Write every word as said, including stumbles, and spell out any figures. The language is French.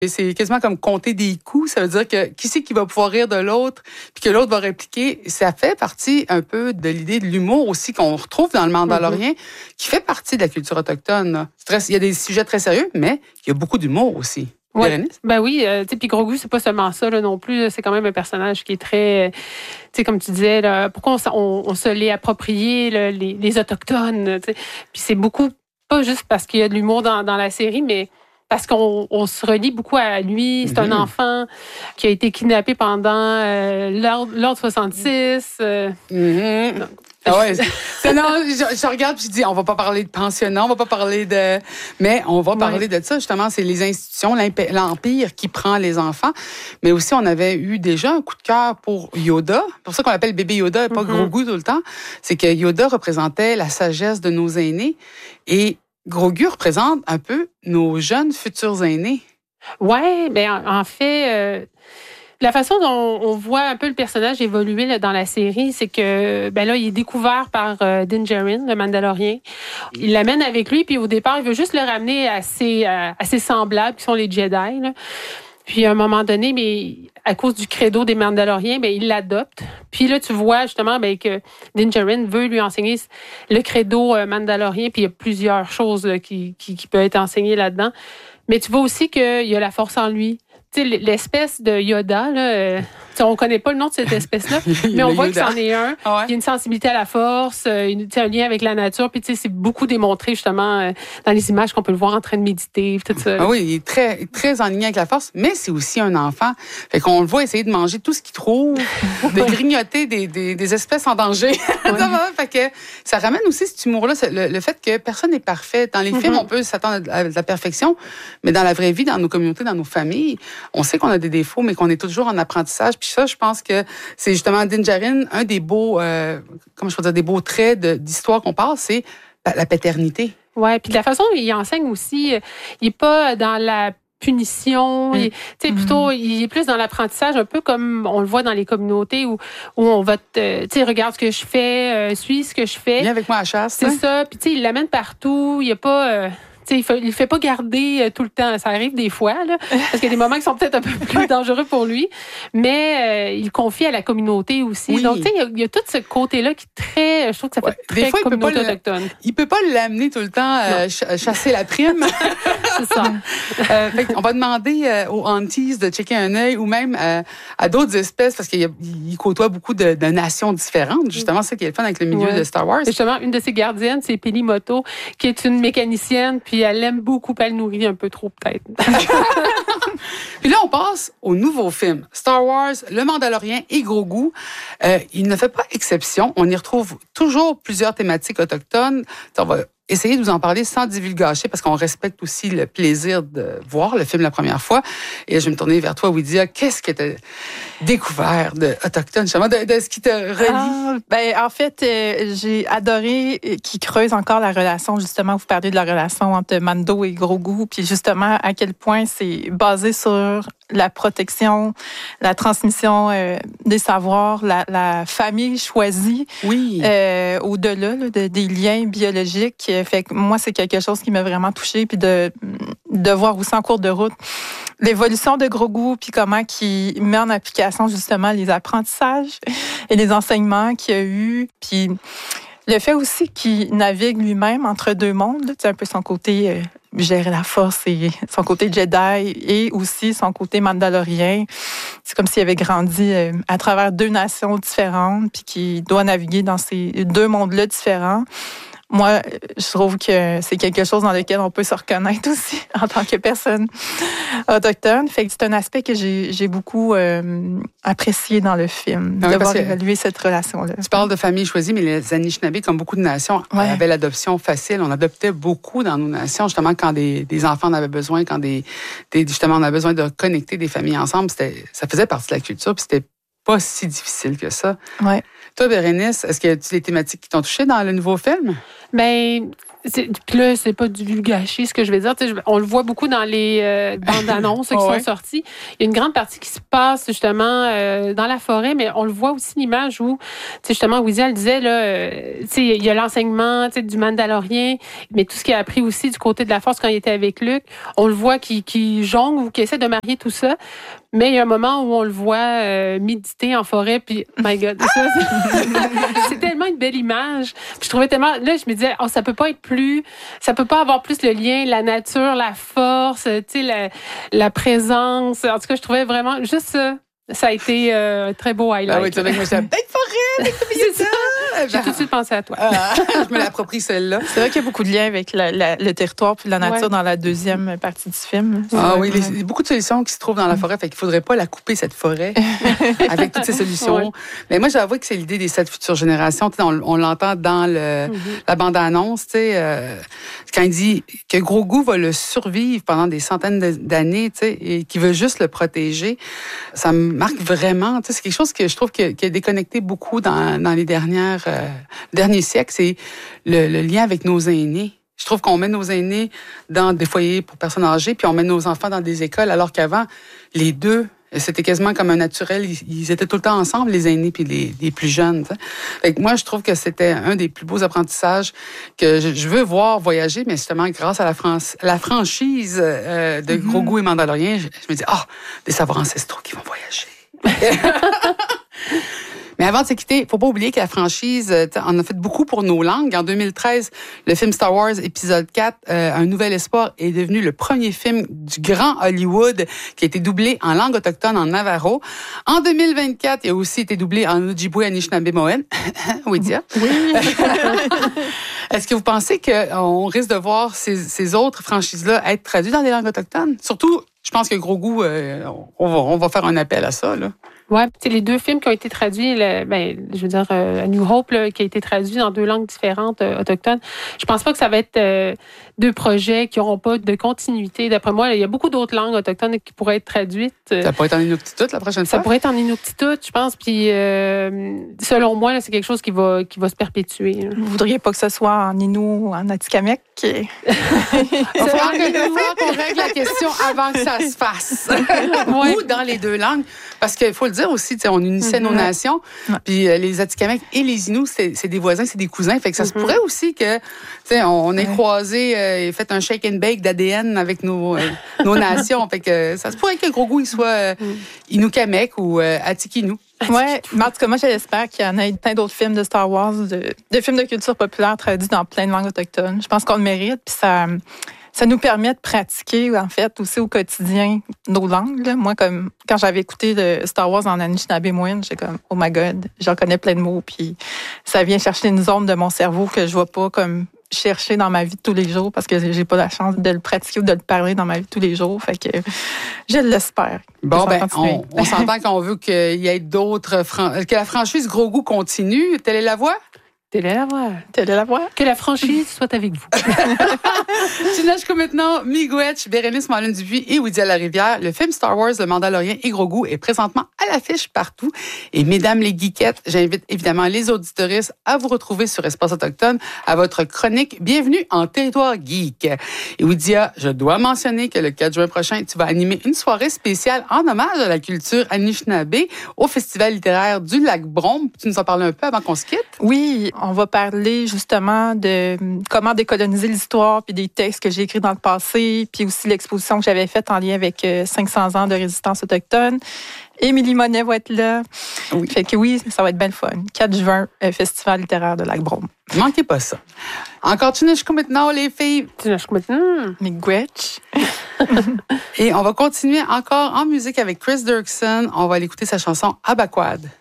Et c'est quasiment comme compter des coups. Ça veut dire que qui c'est qui va pouvoir rire de l'autre, puis que l'autre va répliquer. Ça fait partie un peu de l'idée de l'humour aussi qu'on retrouve dans le Mandalorien, mm-hmm. qui fait partie de la culture autochtone. Très, il y a des sujets très sérieux, mais il y a beaucoup d'humour aussi. Ouais. Ben oui, euh, tu sais, puis Grogu, c'est pas seulement ça là, non plus. C'est quand même un personnage qui est très, tu sais, comme tu disais, là, pourquoi on, on, on se l'est approprié, là, les, les autochtones. Puis c'est beaucoup, pas juste parce qu'il y a de l'humour dans, dans la série, mais parce qu'on on se relie beaucoup à lui. C'est mm-hmm. un enfant qui a été kidnappé pendant euh, l'ordre soixante-six. Euh, mm-hmm. donc, ah ouais, c'est, non, je, je regarde puis je dis, on va pas parler de pensionnat, on va pas parler de, mais on va parler ouais. de ça justement. C'est les institutions, l'empire qui prend les enfants. Mais aussi, on avait eu déjà un coup de cœur pour Yoda. C'est pour ça qu'on l'appelle bébé Yoda, et pas mm-hmm. Grogu tout le temps. C'est que Yoda représentait la sagesse de nos aînés et Grogu représente un peu nos jeunes futurs aînés. Ouais, ben en, en fait. Euh... La façon dont on voit un peu le personnage évoluer là, dans la série, c'est que ben là, il est découvert par euh, Din Djarin, le Mandalorien. Il l'amène avec lui, puis au départ, il veut juste le ramener à ses, à, à ses semblables, qui sont les Jedi. Là. Puis à un moment donné, mais à cause du credo des Mandaloriens, ben il l'adopte. Puis là, tu vois justement ben, que Din Djarin veut lui enseigner le credo euh, mandalorien, puis il y a plusieurs choses là, qui, qui, qui peuvent être enseignées là-dedans. Mais tu vois aussi qu'il y a la force en lui. Tu sais, l'espèce de Yoda, là, euh, on connaît pas le nom de cette espèce-là, mais on voit Yoda. Que c'en est un. Ah ouais? Il y a une sensibilité à la force, une, un lien avec la nature, puis tu sais, c'est beaucoup démontré justement euh, dans les images qu'on peut le voir en train de méditer, tout ça. Ah oui, il est très, très en lien avec la force, mais c'est aussi un enfant. Fait qu'on le voit essayer de manger tout ce qu'il trouve, de grignoter des, des, des espèces en danger. Ouais. Fait que ça ramène aussi cet humour-là, le, le fait que personne n'est parfait. Dans les mm-hmm. films, on peut s'attendre à la perfection, mais dans la vraie vie, dans nos communautés, dans nos familles, on sait qu'on a des défauts, mais qu'on est toujours en apprentissage. Puis ça, je pense que c'est justement Din Djarin, un des beaux, euh, comment je peux dire, des beaux traits de, d'histoire qu'on parle, c'est la, la paternité. Ouais, puis de la façon dont il enseigne aussi, il est pas dans la punition, mm. tu sais, plutôt, mm. il est plus dans l'apprentissage, un peu comme on le voit dans les communautés où, où on va te, tu sais, regarde ce que je fais, euh, suis ce que je fais. Viens avec moi à la chasse. C'est hein? ça, puis tu sais, il l'amène partout, il y a pas... Euh, il ne le fait pas garder tout le temps. Ça arrive des fois, là, parce qu'il y a des moments qui sont peut-être un peu plus dangereux pour lui. Mais euh, il confie à la communauté aussi. Oui. Donc, tu sais, il, y a tout ce côté-là qui est très... Je trouve que ça fait ouais. très des fois, communauté il autochtone. Il ne peut pas l'amener tout le temps euh, ch- chasser la prime. C'est ça. euh, fait on va demander euh, aux aunties de checker un œil ou même euh, à d'autres espèces parce qu'il il côtoie beaucoup de, de nations différentes. Justement, c'est ça qui est le fun avec le milieu ouais. de Star Wars. Justement, une de ses gardiennes, c'est Peli Motto, qui est une mécanicienne. Puis elle l'aime beaucoup, puis elle le nourrit un peu trop, peut-être. Puis là, on passe au nouveau film. Star Wars, Le Mandalorien et Grogu. Euh, il ne fait pas exception. On y retrouve toujours plusieurs thématiques autochtones. On va essayer de vous en parler sans divulgacher parce qu'on respecte aussi le plaisir de voir le film la première fois. Et je vais me tourner vers toi, Wydia. Qu'est-ce que tu as découvert de autochtone, justement, de, de ce qui te relie? Ah, ben, en fait, euh, j'ai adoré qu'il creuse encore la relation, justement, vous parlez de la relation entre Mando et Grogu, puis justement, à quel point c'est basé sur la protection, la transmission euh, des savoirs, la, la famille choisie, oui. euh, au-delà là, de, des liens biologiques. Fait que moi, c'est quelque chose qui m'a vraiment touchée, puis de, de voir aussi en cours de route l'évolution de Grogu, puis comment il met en application justement les apprentissages et les enseignements qu'il a eus, puis le fait aussi qu'il navigue lui-même entre deux mondes, c'est un peu son côté euh, gérer la force et son côté Jedi et aussi son côté mandalorien. C'est comme s'il avait grandi euh, à travers deux nations différentes puis qu'il doit naviguer dans ces deux mondes-là différents. Moi, je trouve que c'est quelque chose dans lequel on peut se reconnaître aussi en tant que personne autochtone. Fait que c'est un aspect que j'ai, j'ai beaucoup euh, apprécié dans le film, ah oui, de voir évaluer cette relation-là. Tu parles de famille choisie, mais les Anishinaabe, comme beaucoup de nations, ouais. avaient l'adoption facile. On adoptait beaucoup dans nos nations, justement, quand des, des enfants en avaient besoin, quand des, des, justement, on avait besoin de connecter des familles ensemble. C'était, ça faisait partie de la culture, puis c'était pas si difficile que ça. Ouais. Toi, Bérénice, est-ce qu'il y a des thématiques qui t'ont touché dans le nouveau film? Bien, puis là, c'est pas du gâchis, ce que je vais dire. T'sais, on le voit beaucoup dans les euh, bandes annonces qui ouais. sont sorties. Il y a une grande partie qui se passe justement euh, dans la forêt, mais on le voit aussi l'image où, justement, Ouidia le disait, là, euh, il y a l'enseignement du Mandalorien, mais tout ce qu'il a appris aussi du côté de la Force quand il était avec Luke, on le voit qui, qui jongle ou qui essaie de marier tout ça. Mais il y a un moment où on le voit euh, méditer en forêt, puis my God, ça, c'est, c'est tellement une belle image. Puis je trouvais tellement, là, je me disais, oh, ça peut pas être plus, ça peut pas avoir plus le lien, la nature, la force, tu sais, la, la présence. En tout cas, je trouvais vraiment juste ça. Ça a été euh, un très beau highlight. Ah oui, tu sais, moi, j'étais peut-être forêt, c'est ça. J'ai tout de suite pensé à toi. Ah, je me l'approprie, celle-là. C'est vrai qu'il y a beaucoup de liens avec la, la, le territoire puis la nature ouais. dans la deuxième partie du film. Ah oui, il y a beaucoup de solutions qui se trouvent dans la forêt, fait qu'il faudrait pas la couper, cette forêt, avec toutes ces solutions. Ouais. Mais moi, j'avoue que c'est l'idée des sept futures générations. On, on l'entend dans le, mm-hmm. la bande-annonce, tu sais, euh, quand il dit que Grogu va le survivre pendant des centaines d'années, tu sais, et qu'il veut juste le protéger, ça me marque vraiment. Tu sais, c'est quelque chose que je trouve qui, qui a déconnecté beaucoup dans, dans les dernières euh, derniers siècles, c'est le, le lien avec nos aînés. Je trouve qu'on met nos aînés dans des foyers pour personnes âgées, puis on met nos enfants dans des écoles, alors qu'avant, les deux, c'était quasiment comme un naturel. Ils, ils étaient tout le temps ensemble, les aînés puis les, les plus jeunes. Fait que moi, je trouve que c'était un des plus beaux apprentissages que je, je veux voir voyager, mais justement, grâce à la, France, la franchise euh, de mm-hmm. Grogu et Mandalorien, je, je me dis, ah, oh, des savoirs ancestraux qui vont voyager. Mais avant de se quitter, il ne faut pas oublier que la franchise en a fait beaucoup pour nos langues. En deux mille treize, le film Star Wars épisode quatre, euh, Un nouvel espoir, est devenu le premier film du grand Hollywood qui a été doublé en langue autochtone en Navajo. En deux mille vingt-quatre, il a aussi été doublé en Ojibwe, Anishinaabe-Moen. Oui, Dia. Oui. Est-ce que vous pensez qu'on risque de voir ces, ces autres franchises-là être traduites dans des langues autochtones? Surtout, je pense que Grogu, euh, on, va, on va faire un appel à ça, là. Oui, c'est les deux films qui ont été traduits, le, ben, je veux dire, euh, A New Hope, là, qui a été traduit dans deux langues différentes euh, autochtones. Je pense pas que ça va être euh, deux projets qui n'auront pas de continuité. D'après moi, il y a beaucoup d'autres langues autochtones qui pourraient être traduites. Ça pourrait être en Inuktitut la prochaine fois? Ça pourrait être en Inuktitut, je pense. Puis, euh, selon moi, là, c'est quelque chose qui va, qui va se perpétuer. Là. Vous voudriez pas que ce soit en Innu ou en Atikamekw? Il va falloir qu'on règle la question avant que ça se fasse. Ouais. Ou dans les deux langues. Parce qu'il faut le dire aussi, on unissait mm-hmm. nos nations. Ouais. Puis euh, les Atikamekw et les Inuits, c'est, c'est des voisins, c'est des cousins. Fait que ça mm-hmm. se pourrait aussi que, on, on ait ouais. croisé euh, et fait un shake and bake d'A D N avec nos, euh, nos nations. Fait que ça se pourrait que Grogu il soit euh, Inukamek ou euh, Atikinu. Oui, mais en tout cas, moi, j'espère qu'il y en a plein d'autres films de Star Wars, de, de films de culture populaire traduits dans plein de langues autochtones. Je pense qu'on le mérite, puis ça, ça nous permet de pratiquer, en fait, aussi au quotidien nos langues. Là. Moi, comme quand j'avais écouté le Star Wars en Anishinaabe-Moen, j'étais comme, oh my God, j'en connais plein de mots, puis ça vient chercher une zone de mon cerveau que je vois pas comme chercher dans ma vie de tous les jours parce que j'ai pas la chance de le pratiquer ou de le parler dans ma vie de tous les jours. Fait que je l'espère. Bon, ben, on, on s'entend qu'on veut qu'il y ait d'autres, fran- que la franchise Grogu continue. Telle est la voie? Telle est la voie. Telle est la voie. Que la franchise soit avec vous. Tunashko maintenant, Miigwech, Bérénice Malone-Dupuis et Ouidia Larivière. Le film Star Wars, Le Mandalorien et Grogu est présentement à l'affiche partout. Et mesdames les geekettes, j'invite évidemment les auditoristes à vous retrouver sur Espace Autochtone à votre chronique Bienvenue en territoire geek. Et Ouidia, je dois mentionner que le quatre juin prochain, tu vas animer une soirée spéciale en hommage à la culture Anishinaabe au Festival littéraire du Lac-Brome. Tu nous en parles un peu avant qu'on se quitte? Oui. On va parler justement de comment décoloniser l'histoire, puis des textes que j'ai écrits dans le passé, puis aussi l'exposition que j'avais faite en lien avec cinq cents ans de résistance autochtone. Émilie Monet va être là. Oui. Fait que oui, ça va être bien fun. quatre juin, Festival littéraire de Lac-Brome. Manquez pas ça. Encore Tunashko maintenant, les filles. Tunashko maintenant. Miigwech. Et on va continuer encore en musique avec Chris Dirksen. On va aller écouter sa chanson Abaquad.